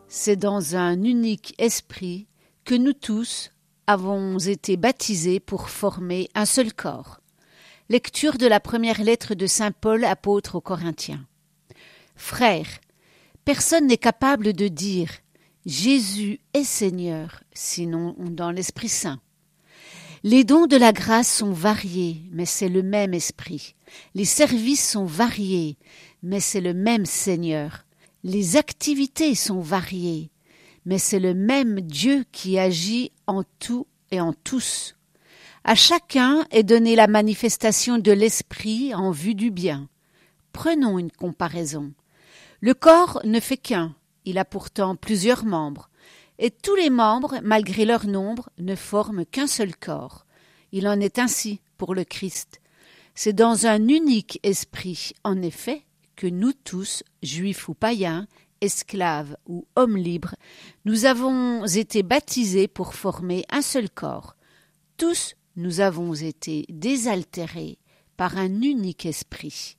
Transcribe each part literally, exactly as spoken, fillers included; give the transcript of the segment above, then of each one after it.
C'est dans un unique esprit que nous tous avons été baptisés pour former un seul corps. Lecture de la première lettre de saint Paul, apôtre aux Corinthiens. Frères, personne n'est capable de dire « Jésus est Seigneur » sinon dans l'Esprit Saint. Les dons de la grâce sont variés, mais c'est le même Esprit. Les services sont variés, mais c'est le même Seigneur. Les activités sont variées, mais c'est le même Dieu qui agit en tout et en tous. À chacun est donnée la manifestation de l'Esprit en vue du bien. Prenons une comparaison. Le corps ne fait qu'un, il a pourtant plusieurs membres, et tous les membres, malgré leur nombre, ne forment qu'un seul corps. Il en est ainsi pour le Christ. C'est dans un unique esprit, en effet, que nous tous, juifs ou païens, esclaves ou hommes libres, nous avons été baptisés pour former un seul corps. Tous, nous avons été désaltérés par un unique esprit.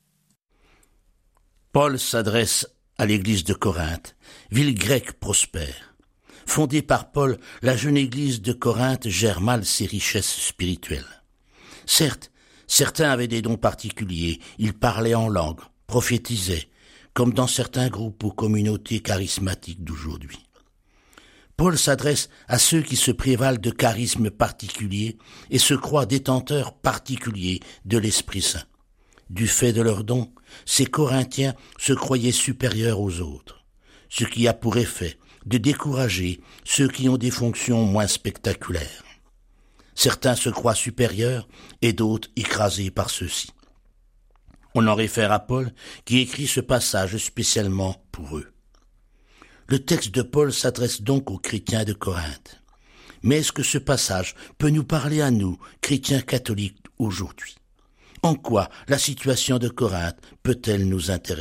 Paul s'adresse à l'église de Corinthe, ville grecque prospère. Fondée par Paul, la jeune église de Corinthe gère mal ses richesses spirituelles. Certes, certains avaient des dons particuliers, ils parlaient en langue, prophétisaient, comme dans certains groupes ou communautés charismatiques d'aujourd'hui. Paul s'adresse à ceux qui se prévalent de charismes particuliers et se croient détenteurs particuliers de l'Esprit Saint. Du fait de leurs dons, ces Corinthiens se croyaient supérieurs aux autres, ce qui a pour effet de décourager ceux qui ont des fonctions moins spectaculaires. Certains se croient supérieurs et d'autres écrasés par ceux-ci. On en réfère à Paul qui écrit ce passage spécialement pour eux. Le texte de Paul s'adresse donc aux chrétiens de Corinthe. Mais est-ce que ce passage peut nous parler à nous, chrétiens catholiques, aujourd'hui ? En quoi la situation de Corinthe peut-elle nous intéresser ?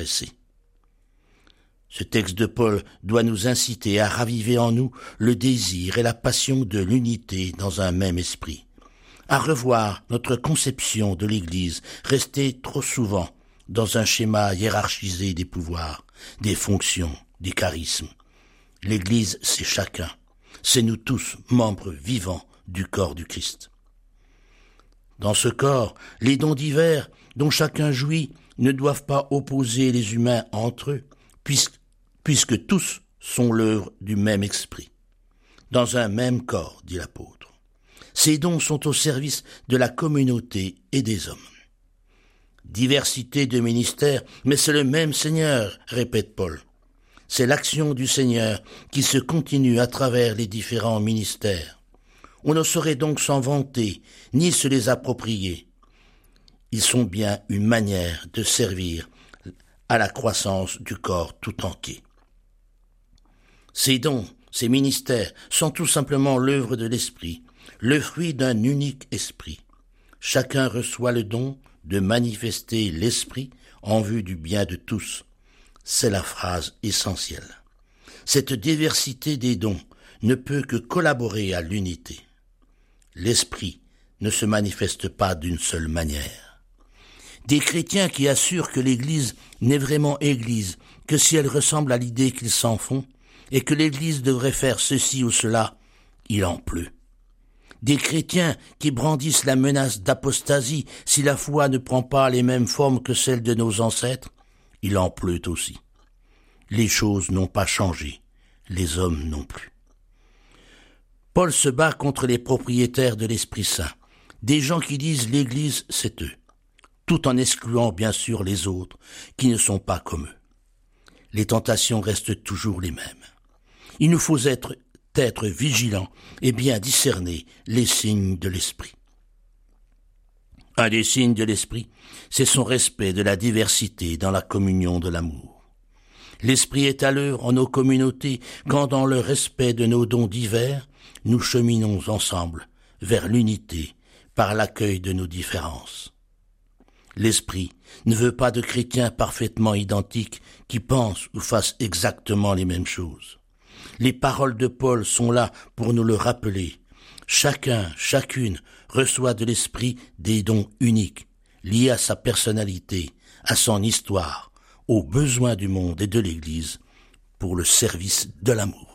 Ce texte de Paul doit nous inciter à raviver en nous le désir et la passion de l'unité dans un même esprit, à revoir notre conception de l'Église restée trop souvent dans un schéma hiérarchisé des pouvoirs, des fonctions, des charismes. L'Église, c'est chacun, c'est nous tous, membres vivants du corps du Christ. Dans ce corps, les dons divers dont chacun jouit ne doivent pas opposer les humains entre eux, puisque, puisque tous sont l'œuvre du même esprit. Dans un même corps, dit l'apôtre. Ces dons sont au service de la communauté et des hommes. Diversité de ministères, mais c'est le même Seigneur, répète Paul. C'est l'action du Seigneur qui se continue à travers les différents ministères. On ne saurait donc s'en vanter, ni se les approprier. Ils sont bien une manière de servir à la croissance du corps tout entier. Ces dons, ces ministères, sont tout simplement l'œuvre de l'Esprit, le fruit d'un unique esprit. Chacun reçoit le don de manifester l'Esprit en vue du bien de tous. C'est la phrase essentielle. Cette diversité des dons ne peut que collaborer à l'unité. L'Esprit ne se manifeste pas d'une seule manière. Des chrétiens qui assurent que l'Église n'est vraiment Église que si elle ressemble à l'idée qu'ils s'en font, et que l'Église devrait faire ceci ou cela, il en pleut. Des chrétiens qui brandissent la menace d'apostasie si la foi ne prend pas les mêmes formes que celles de nos ancêtres, il en pleut aussi. Les choses n'ont pas changé, les hommes non plus. Paul se bat contre les propriétaires de l'Esprit Saint, des gens qui disent l'Église c'est eux, tout en excluant bien sûr les autres qui ne sont pas comme eux. Les tentations restent toujours les mêmes. Il nous faut être, être vigilants et bien discerner les signes de l'Esprit. Un des signes de l'Esprit, c'est son respect de la diversité dans la communion de l'amour. L'Esprit est à l'œuvre en nos communautés quand dans le respect de nos dons divers, nous cheminons ensemble vers l'unité par l'accueil de nos différences. L'Esprit ne veut pas de chrétiens parfaitement identiques qui pensent ou fassent exactement les mêmes choses. Les paroles de Paul sont là pour nous le rappeler. Chacun, chacune reçoit de l'Esprit des dons uniques, liés à sa personnalité, à son histoire, aux besoins du monde et de l'Église, pour le service de l'amour.